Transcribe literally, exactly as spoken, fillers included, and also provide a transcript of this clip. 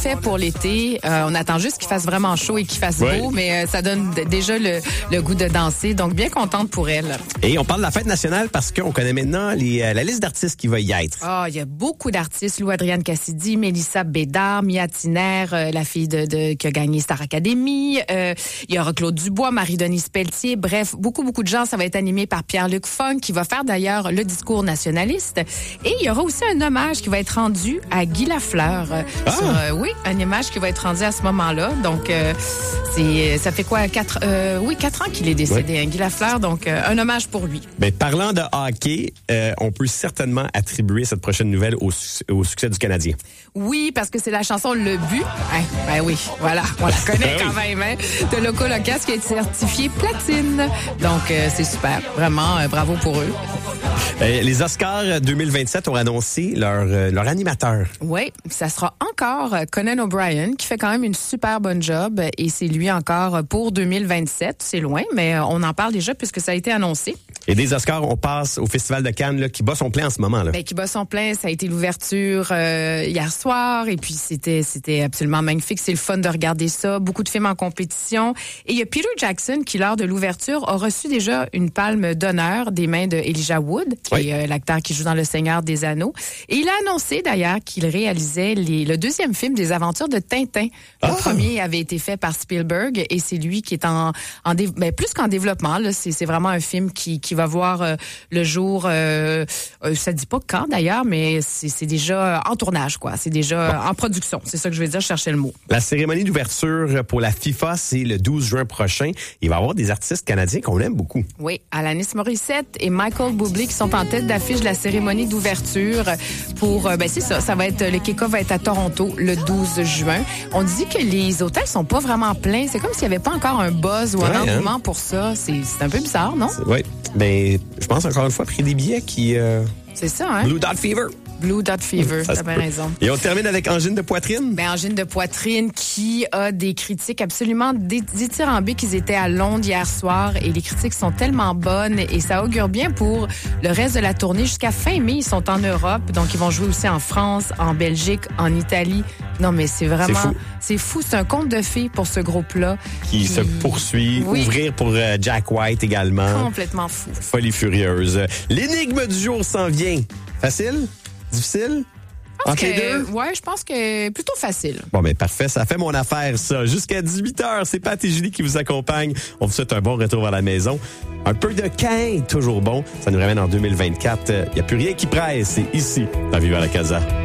parfait pour l'été. Euh, on attend juste qu'il fasse vraiment chaud et qu'il fasse oui. beau, mais euh, ça donne d- déjà le, le goût de danser. Donc, bien contente pour elle. Et on parle de la fête nationale parce qu'on connaît maintenant les, euh, la liste d'artistes qui va y être. Ah, oh, il y a beaucoup d'artistes. Lou-Adrienne Cassidy, Mélissa Bédard, Mia Tiner, euh, la fille de, de qui a gagné Star Academy. Euh, il y aura Claude Dubois, Marie-Denise Pelletier. Bref, beaucoup, beaucoup de gens. Ça va être animé par Pierre-Luc Funk, qui va faire d'ailleurs le discours nationaliste. Et il y aura aussi un hommage qui va être rendu à Guy Lafleur. Ah. Sur, euh, oui, un hommage qui va être rendu à ce moment-là. Donc, euh, c'est, ça fait quoi, quatre, euh, oui, quatre ans qu'il est décédé, oui. hein, Guy Lafleur. Donc, euh, un hommage pour lui. Ben, parlant de hockey, euh, on peut certainement attribuer cette prochaine nouvelle au, au succès du Canadien. Oui, parce que c'est la chanson Le But. Hein, ben oui, voilà, on la connaît quand même, hein, de Loco Locas qui a été certifié platine. Donc, euh, c'est super. Vraiment, euh, bravo pour eux. Euh, les Oscars deux mille vingt-sept ont annoncé leur, euh, leur animateur. Oui, ça sera encore Conan O'Brien qui fait quand même une super bonne job et c'est lui encore pour deux mille vingt-sept. C'est loin, mais on en parle déjà puisque ça a été annoncé. Et des Oscars, on passe au Festival de Cannes là, qui bat son plein en ce moment. Là. Ben, qui bat son plein, ça a été l'ouverture euh, hier soir et puis c'était c'était absolument magnifique. C'est le fun de regarder ça. Beaucoup de films en compétition. Et il y a Peter Jackson qui, lors de l'ouverture, a reçu déjà une palme d'honneur des mains de Elijah Wood, qui oui. est euh, l'acteur qui joue dans Le Seigneur des Anneaux. Et il a annoncé d'ailleurs qu'il réalisait les, le deuxième film des aventures de Tintin. Le ah. premier avait été fait par Spielberg et c'est lui qui est en, en dé, ben, plus qu'en développement. Là, c'est, c'est vraiment un film qui, qui va voir euh, le jour. Euh, euh, ça dit pas quand d'ailleurs, mais c'est, c'est déjà en tournage, quoi. C'est déjà bon. en production. C'est ça que je veux dire. Je cherchais le mot. La cérémonie d'ouverture pour la FIFA, c'est le douze juin prochain. Il va y avoir des artistes canadiens qu'on aime beaucoup. Oui, Alanis Morissette et Michael Bublé qui sont en tête d'affiche de la cérémonie d'ouverture pour. Ben c'est ça. Ça va être le kick-off va être à Toronto le douze juin. On dit que les hôtels sont pas vraiment pleins. C'est comme s'il y avait pas encore un buzz ou un ouais, engouement hein? pour ça. C'est, c'est un peu bizarre, non? Oui. Ben, je pense encore une fois, prix des billets qui... Euh... C'est ça, hein? Blue Dot Fever. Blue Dot Fever, t'as bien raison. Et on termine avec Angine de poitrine. Ben, Angine de poitrine qui a des critiques absolument dithyrambiques. Ils étaient à Londres hier soir et les critiques sont tellement bonnes et ça augure bien pour le reste de la tournée. Jusqu'à fin mai, ils sont en Europe. Donc, ils vont jouer aussi en France, en Belgique, en Italie. Non, mais c'est vraiment... C'est fou. C'est fou. C'est un conte de fées pour ce groupe-là. Qui, qui... se poursuit. Oui. Ouvrir pour euh, Jack White également. Complètement fou. Folie furieuse. L'énigme du jour s'en vient. Facile? Difficile? Entre que, les deux? Ouais, je pense que plutôt facile. Bon, mais parfait. Ça fait mon affaire, ça. Jusqu'à dix-huit heures, c'est Pat et Julie qui vous accompagnent. On vous souhaite un bon retour vers la maison. Un peu de quin, toujours bon. Ça nous ramène en deux mille vingt-quatre. Il n'y a plus rien qui presse. C'est ici, dans Viva la Casa.